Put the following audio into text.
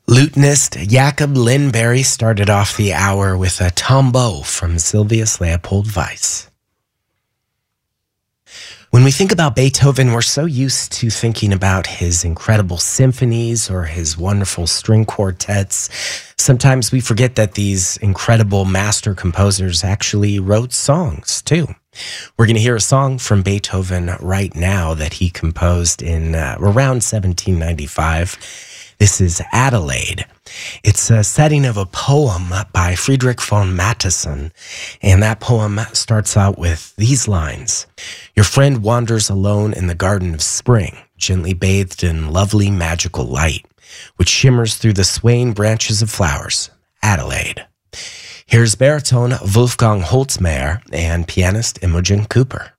Lutenist Jakob Lindberg started off the hour with a tombeau from Sylvius Leopold Weiss. When we think about Beethoven, we're so used to thinking about his incredible symphonies or his wonderful string quartets. Sometimes we forget that these incredible master composers actually wrote songs too. We're going to hear a song from Beethoven right now that he composed in around 1795. This is Adelaide. It's a setting of a poem by Friedrich von Mattheson, and that poem starts out with these lines. Your friend wanders alone in the garden of spring, gently bathed in lovely magical light, which shimmers through the swaying branches of flowers. Adelaide. Here's baritone Wolfgang Holzmayer and pianist Imogen Cooper.